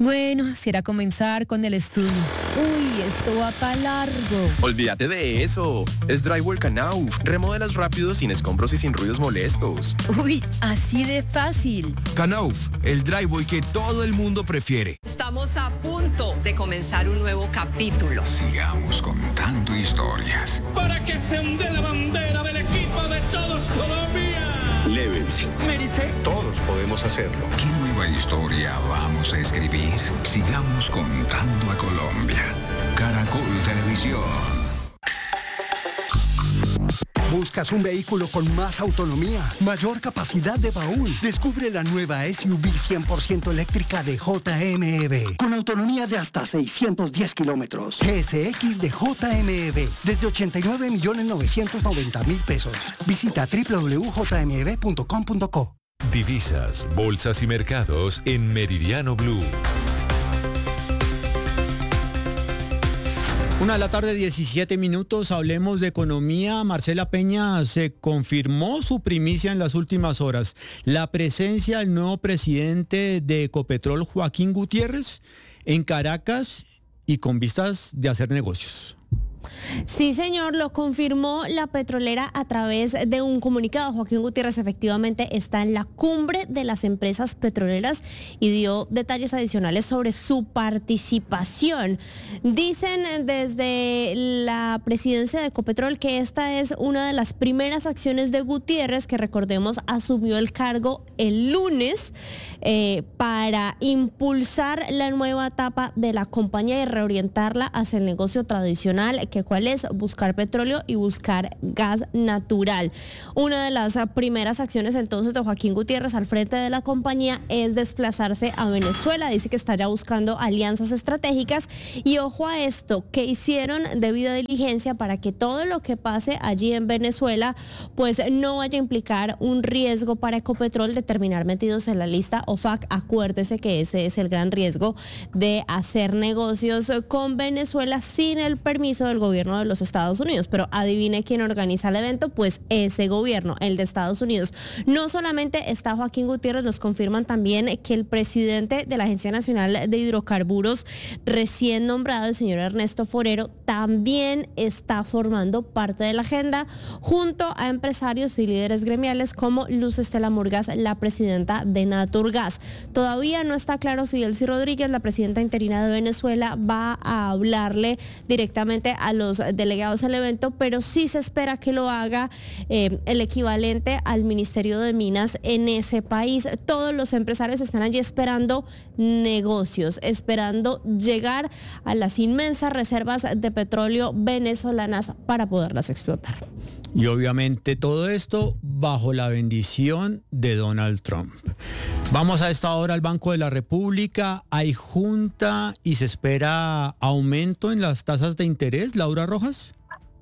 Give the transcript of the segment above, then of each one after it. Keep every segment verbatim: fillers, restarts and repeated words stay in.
Bueno, será comenzar con el estudio. Uy, esto va para largo. Olvídate de eso. Es Drywall Knauf. Remodelas rápido, sin escombros y sin ruidos molestos. Uy, así de fácil. Knauf, el drywall que todo el mundo prefiere. Estamos a punto de comenzar un nuevo capítulo. Sigamos contando historias. Para que se hunde la bandera del equipo de todos Colombia. Levels. Merece. Todos podemos hacerlo. ¿Qué nueva historia vamos a escribir? Sigamos contando a Colombia. Caracol Televisión. ¿Buscas un vehículo con más autonomía, mayor capacidad de baúl? Descubre la nueva S U V cien por ciento eléctrica de J M E V, con autonomía de hasta seiscientos diez kilómetros. G S X de J M E V, desde ochenta y nueve millones novecientos noventa mil pesos. Visita doble u doble u doble u punto j m e v punto com punto co. Divisas, bolsas y mercados en Meridiano Blue. Una de la tarde, diecisiete minutos, hablemos de economía. Marcela Peña, se confirmó su primicia en las últimas horas. La presencia del nuevo presidente de Ecopetrol, Joaquín Gutiérrez, en Caracas y con vistas de hacer negocios. Sí, señor, lo confirmó la petrolera a través de un comunicado. Joaquín Gutiérrez efectivamente está en la cumbre de las empresas petroleras y dio detalles adicionales sobre su participación. Dicen desde la presidencia de Ecopetrol que esta es una de las primeras acciones de Gutiérrez, que recordemos asumió el cargo el lunes, eh, para impulsar la nueva etapa de la compañía y reorientarla hacia el negocio tradicional, que cuál es buscar petróleo y buscar gas natural. Una de las primeras acciones entonces de Joaquín Gutiérrez al frente de la compañía es desplazarse a Venezuela. Dice que está ya buscando alianzas estratégicas y ojo a esto, que hicieron debida diligencia para que todo lo que pase allí en Venezuela pues no vaya a implicar un riesgo para Ecopetrol de terminar metidos en la lista O F A C. Acuérdese que ese es el gran riesgo de hacer negocios con Venezuela sin el permiso del gobierno de los Estados Unidos. Pero adivine quién organiza el evento, pues ese gobierno, el de Estados Unidos. No solamente está Joaquín Gutiérrez, nos confirman también que el presidente de la Agencia Nacional de Hidrocarburos recién nombrado, el señor Ernesto Forero, también está formando parte de la agenda junto a empresarios y líderes gremiales como Luz Estela Murgas, la presidenta de Naturgas. Todavía no está claro si Delcy Rodríguez, la presidenta interina de Venezuela, va a hablarle directamente a los delegados al evento, pero sí se espera que lo haga eh, el equivalente al Ministerio de Minas en ese país. Todos los empresarios están allí esperando negocios, esperando llegar a las inmensas reservas de petróleo venezolanas para poderlas explotar. Y obviamente todo esto bajo la bendición de Donald Trump. Vamos a esta hora al Banco de la República. Hay junta y se espera aumento en las tasas de interés. Laura Rojas.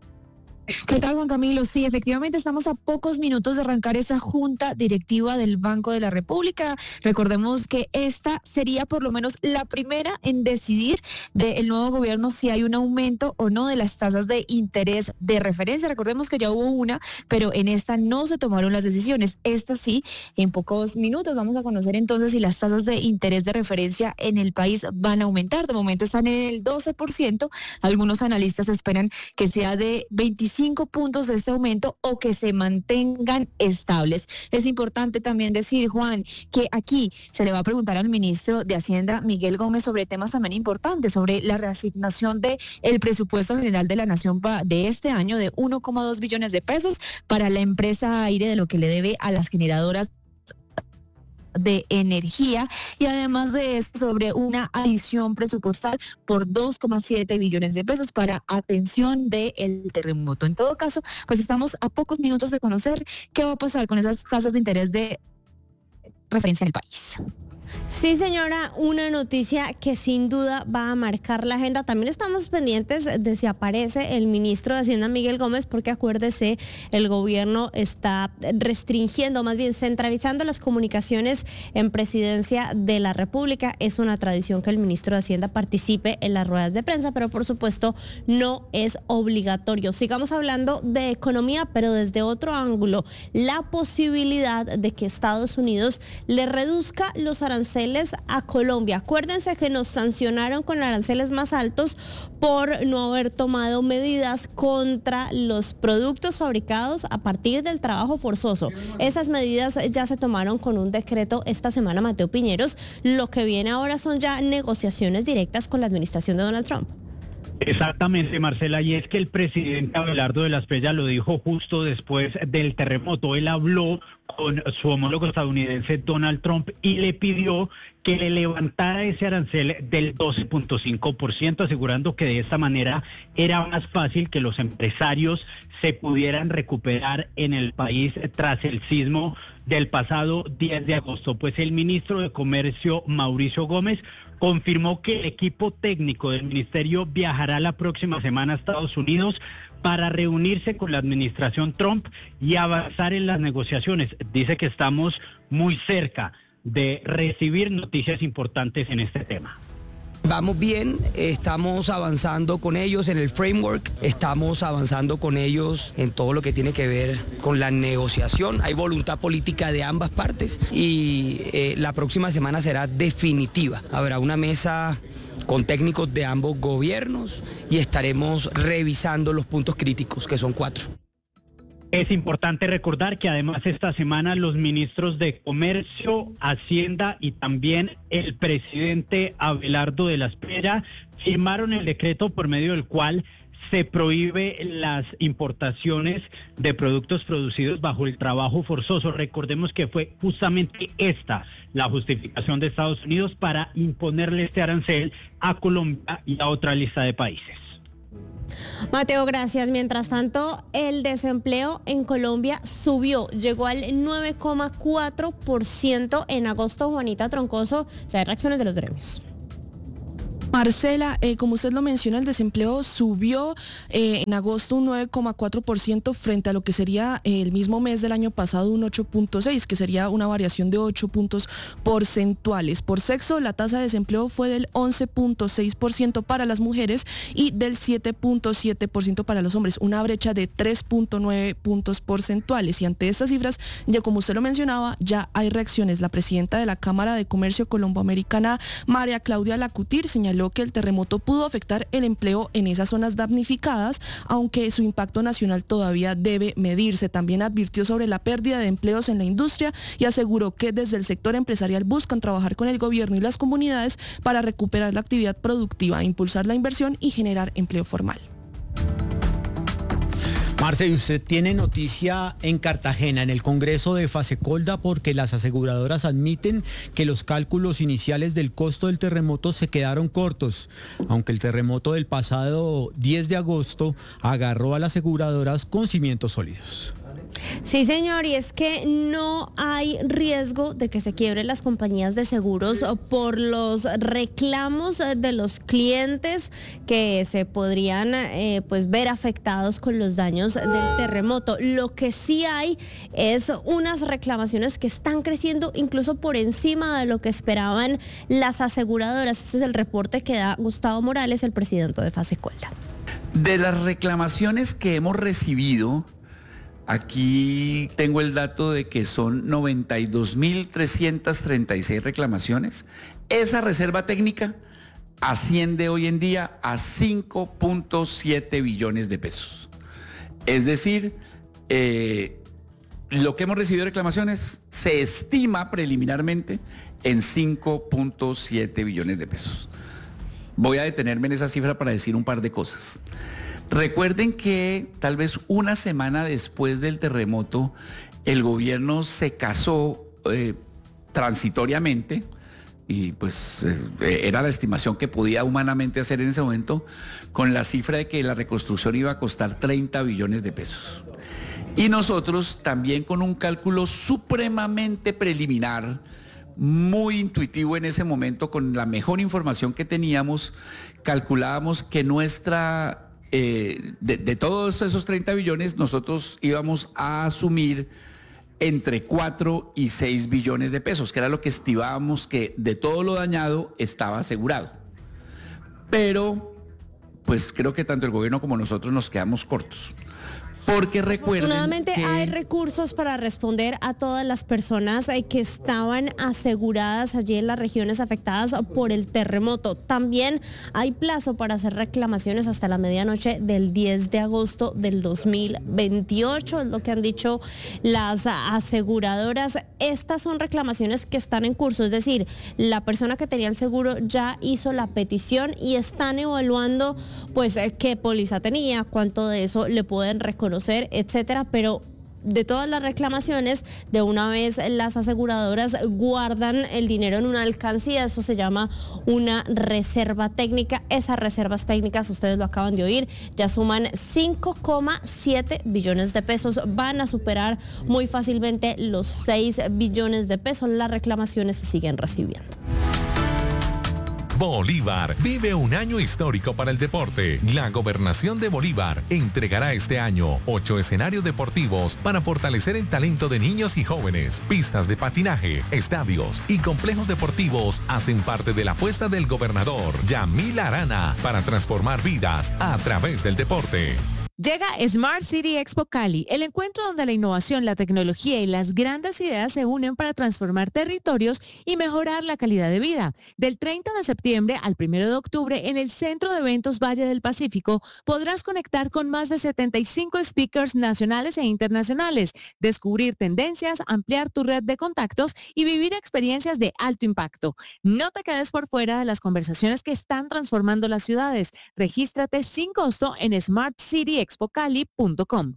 ¿Qué tal, Juan Camilo? Sí, efectivamente estamos a pocos minutos de arrancar esa junta directiva del Banco de la República. Recordemos que esta sería por lo menos la primera en decidir del nuevo gobierno si hay un aumento o no de las tasas de interés de referencia. Recordemos que ya hubo una, pero en esta no se tomaron las decisiones. Esta sí, en pocos minutos vamos a conocer entonces si las tasas de interés de referencia en el país van a aumentar. De momento están en el doce por ciento. Algunos analistas esperan que sea de veinticinco puntos de este aumento o que se mantengan estables. Es importante también decir, Juan, que aquí se le va a preguntar al ministro de Hacienda, Miguel Gómez, sobre temas también importantes, sobre la reasignación de el presupuesto general de la Nación de este año de uno coma dos billones de pesos para la empresa Aire, de lo que le debe a las generadoras de energía, y además de eso sobre una adición presupuestal por dos coma siete billones de pesos para atención del terremoto. En todo caso, pues estamos a pocos minutos de conocer qué va a pasar con esas tasas de interés de referencia en el país. Sí, señora, una noticia que sin duda va a marcar la agenda. También estamos pendientes de si aparece el ministro de Hacienda, Miguel Gómez, porque acuérdese, el gobierno está restringiendo, más bien centralizando las comunicaciones en Presidencia de la República. Es una tradición que el ministro de Hacienda participe en las ruedas de prensa, pero por supuesto no es obligatorio. Sigamos hablando de economía, pero desde otro ángulo. La posibilidad de que Estados Unidos le reduzca los aranceles aranceles a Colombia. Acuérdense que nos sancionaron con aranceles más altos por no haber tomado medidas contra los productos fabricados a partir del trabajo forzoso. Esas medidas ya se tomaron con un decreto esta semana, Mateo Piñeros. Lo que viene ahora son ya negociaciones directas con la administración de Donald Trump. Exactamente, Marcela, y es que el presidente Abelardo de la Espriella lo dijo justo después del terremoto. Él habló con su homólogo estadounidense Donald Trump y le pidió que le levantara ese arancel del doce punto cinco por ciento, asegurando que de esta manera era más fácil que los empresarios se pudieran recuperar en el país tras el sismo del pasado diez de agosto. Pues el ministro de Comercio, Mauricio Gómez, confirmó que el equipo técnico del ministerio viajará la próxima semana a Estados Unidos para reunirse con la administración Trump y avanzar en las negociaciones. Dice que estamos muy cerca de recibir noticias importantes en este tema. Vamos bien, estamos avanzando con ellos en el framework, estamos avanzando con ellos en todo lo que tiene que ver con la negociación. Hay voluntad política de ambas partes y eh, la próxima semana será definitiva. Habrá una mesa con técnicos de ambos gobiernos y estaremos revisando los puntos críticos, que son cuatro. Es importante recordar que además esta semana los ministros de Comercio, Hacienda y también el presidente Abelardo de la Espriella firmaron el decreto por medio del cual se prohíbe las importaciones de productos producidos bajo el trabajo forzoso. Recordemos que fue justamente esta la justificación de Estados Unidos para imponerle este arancel a Colombia y a otra lista de países. Mateo, gracias. Mientras tanto, el desempleo en Colombia subió, llegó al nueve coma cuatro por ciento en agosto. Juanita Troncoso, las reacciones de los gremios. Marcela, eh, como usted lo menciona, el desempleo subió eh, en agosto un nueve coma cuatro por ciento frente a lo que sería eh, el mismo mes del año pasado un ocho punto seis por ciento, que sería una variación de ocho puntos porcentuales. Por sexo, la tasa de desempleo fue del once punto seis por ciento para las mujeres y del siete punto siete por ciento para los hombres, una brecha de tres punto nueve puntos porcentuales. Y ante estas cifras, ya como usted lo mencionaba, ya hay reacciones. La presidenta de la Cámara de Comercio Colomboamericana, María Claudia Lacutir, señaló que el terremoto pudo afectar el empleo en esas zonas damnificadas, aunque su impacto nacional todavía debe medirse. También advirtió sobre la pérdida de empleos en la industria y aseguró que desde el sector empresarial buscan trabajar con el gobierno y las comunidades para recuperar la actividad productiva, impulsar la inversión y generar empleo formal. Marce, usted tiene noticia en Cartagena, en el Congreso de Fasecolda, porque las aseguradoras admiten que los cálculos iniciales del costo del terremoto se quedaron cortos, aunque el terremoto del pasado diez de agosto agarró a las aseguradoras con cimientos sólidos. Sí, señor, y es que no hay riesgo de que se quiebren las compañías de seguros por los reclamos de los clientes que se podrían eh, pues ver afectados con los daños del terremoto. Lo que sí hay es unas reclamaciones que están creciendo incluso por encima de lo que esperaban las aseguradoras. Este es el reporte que da Gustavo Morales, el presidente de Fasecolda. De las reclamaciones que hemos recibido, aquí tengo el dato de que son noventa y dos mil trescientas treinta y seis reclamaciones. Esa reserva técnica asciende hoy en día a cinco punto siete billones de pesos. Es decir, eh, lo que hemos recibido de reclamaciones se estima preliminarmente en cinco punto siete billones de pesos. Voy a detenerme en esa cifra para decir un par de cosas. Recuerden que tal vez una semana después del terremoto, el gobierno se casó eh, transitoriamente, y pues eh, era la estimación que podía humanamente hacer en ese momento, con la cifra de que la reconstrucción iba a costar treinta billones de pesos. Y nosotros también con un cálculo supremamente preliminar, muy intuitivo en ese momento, con la mejor información que teníamos, calculábamos que nuestra... Eh, de, de todos esos treinta billones, nosotros íbamos a asumir entre cuatro y seis billones de pesos, que era lo que estimábamos que de todo lo dañado estaba asegurado. Pero, pues creo que tanto el gobierno como nosotros nos quedamos cortos, Porque recuerden Afortunadamente que... hay recursos para responder a todas las personas que estaban aseguradas allí en las regiones afectadas por el terremoto. También hay plazo para hacer reclamaciones hasta la medianoche del diez de agosto del dos mil veintiocho, es lo que han dicho las aseguradoras. Estas son reclamaciones que están en curso, es decir, la persona que tenía el seguro ya hizo la petición y están evaluando pues qué póliza tenía, cuánto de eso le pueden reconocer, etcétera, pero de todas las reclamaciones, de una vez las aseguradoras guardan el dinero en una alcancía, eso se llama una reserva técnica. Esas reservas técnicas, ustedes lo acaban de oír, ya suman cinco coma siete billones de pesos, van a superar muy fácilmente los seis billones de pesos. Las reclamaciones se siguen recibiendo. Bolívar vive un año histórico para el deporte. La Gobernación de Bolívar entregará este año ocho escenarios deportivos para fortalecer el talento de niños y jóvenes. Pistas de patinaje, estadios y complejos deportivos hacen parte de la apuesta del gobernador Yamil Arana para transformar vidas a través del deporte. Llega Smart City Expo Cali, el encuentro donde la innovación, la tecnología y las grandes ideas se unen para transformar territorios y mejorar la calidad de vida. Del treinta de septiembre al primero de octubre, en el Centro de Eventos Valle del Pacífico, podrás conectar con más de setenta y cinco speakers nacionales e internacionales, descubrir tendencias, ampliar tu red de contactos y vivir experiencias de alto impacto. No te quedes por fuera de las conversaciones que están transformando las ciudades. Regístrate sin costo en smart city expo cali punto com.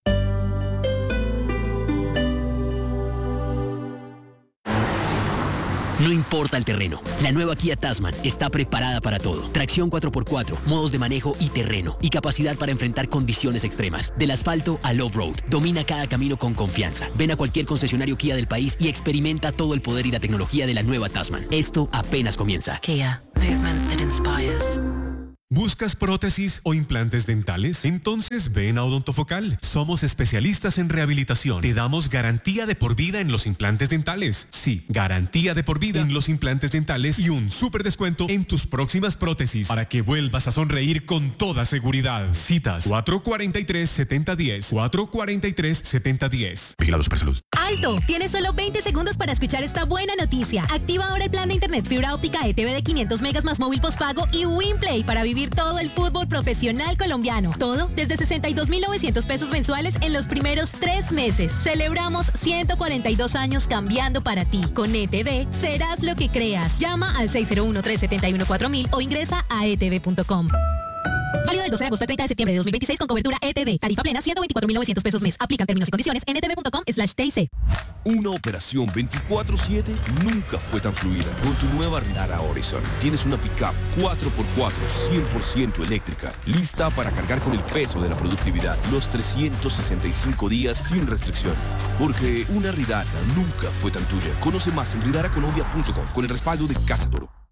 No importa el terreno, la nueva Kia Tasman está preparada para todo. Tracción cuatro por cuatro, modos de manejo y terreno, y capacidad para enfrentar condiciones extremas. Del asfalto al off-road, domina cada camino con confianza. Ven a cualquier concesionario Kia del país y experimenta todo el poder y la tecnología de la nueva Tasman. Esto apenas comienza. Kia, movement that inspires. ¿Buscas prótesis o implantes dentales? Entonces ven a Odontofocal. Somos especialistas en rehabilitación. Te damos garantía de por vida en los implantes dentales. Sí, garantía de por vida en los implantes dentales y un súper descuento en tus próximas prótesis para que vuelvas a sonreír con toda seguridad. Citas cuatro cuatro tres, siete cero uno cero, cuatro cuatro tres, siete cero uno cero. Vigilado Supersalud. ¡Alto! Tienes solo veinte segundos para escuchar esta buena noticia. Activa ahora el plan de internet fibra óptica E T V de quinientos megas más móvil postpago y WinPlay para vivir todo el fútbol profesional colombiano. Todo desde sesenta y dos mil novecientos pesos mensuales en los primeros tres meses. Celebramos ciento cuarenta y dos años cambiando para ti. Con E T V serás lo que creas. Llama al seis cero uno, tres siete uno, cuatro mil o ingresa a e t v punto com. Válido del doce de agosto al treinta de septiembre de dos mil veintiséis con cobertura E T V. Tarifa plena ciento veinticuatro mil novecientos pesos mes. Aplican términos y condiciones en e t v punto com slash t i c. Una operación veinticuatro siete nunca fue tan fluida. Con tu nueva Ridara Horizon tienes una pickup cuatro por cuatro cien por ciento eléctrica, lista para cargar con el peso de la productividad los trescientos sesenta y cinco días sin restricción. Porque una Ridara nunca fue tan tuya. Conoce más en ridara colombia punto com con el respaldo de Casa Toro.